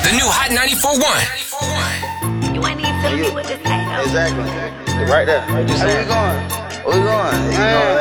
The new Hot 94.1. You ain't even feeling me with this hate. Exactly. Right there. Where we going? Where we going? You know